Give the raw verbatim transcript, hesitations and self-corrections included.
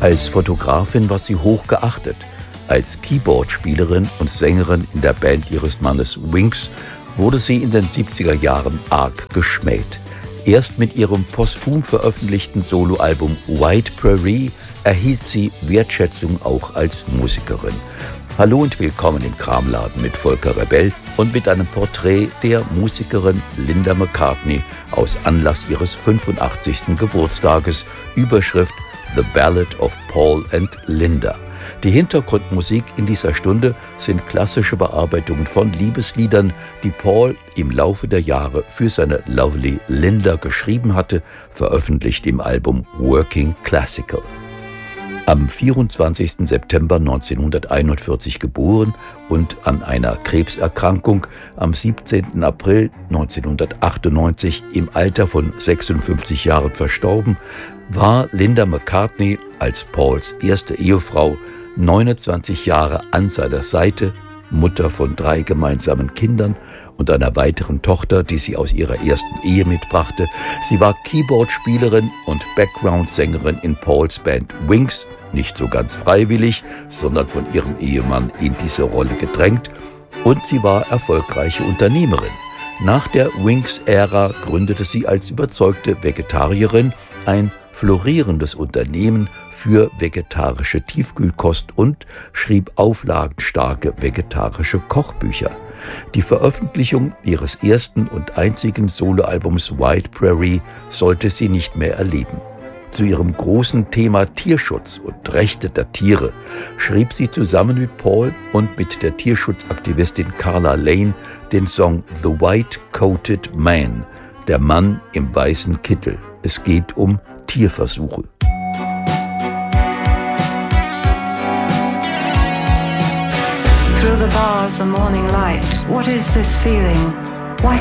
Als Fotografin war sie hoch geachtet. Als Keyboardspielerin und Sängerin in der Band ihres Mannes Wings wurde sie in den siebziger Jahren arg geschmäht. Erst mit ihrem posthum veröffentlichten Soloalbum White Prairie erhielt sie Wertschätzung auch als Musikerin. Hallo und willkommen im Kramladen mit Volker Rebell und mit einem Porträt der Musikerin Linda McCartney aus Anlass ihres fünfundachtzigsten Geburtstages, Überschrift The Ballad of Paul and Linda. Die Hintergrundmusik in dieser Stunde sind klassische Bearbeitungen von Liebesliedern, die Paul im Laufe der Jahre für seine Lovely Linda geschrieben hatte, veröffentlicht im Album Working Classical. Am vierundzwanzigsten September neunzehnhunderteinundvierzig geboren und an einer Krebserkrankung am siebzehnten April neunzehnhundertachtundneunzig im Alter von sechsundfünfzig Jahren verstorben, war Linda McCartney als Pauls erste Ehefrau neunundzwanzig Jahre an seiner Seite, Mutter von drei gemeinsamen Kindern und einer weiteren Tochter, die sie aus ihrer ersten Ehe mitbrachte. Sie war Keyboardspielerin und Background-Sängerin in Pauls Band Wings, nicht so ganz freiwillig, sondern von ihrem Ehemann in diese Rolle gedrängt. Und sie war erfolgreiche Unternehmerin. Nach der Wings-Ära gründete sie als überzeugte Vegetarierin ein florierendes Unternehmen für vegetarische Tiefkühlkost und schrieb auflagenstarke vegetarische Kochbücher. Die Veröffentlichung ihres ersten und einzigen Soloalbums White Prairie sollte sie nicht mehr erleben. Zu ihrem großen Thema Tierschutz und Rechte der Tiere schrieb sie zusammen mit Paul und mit der Tierschutzaktivistin Carla Lane den Song The White Coated Man, der Mann im weißen Kittel. Es geht um Tierversuche. Through the bars, the morning light. What is this feeling?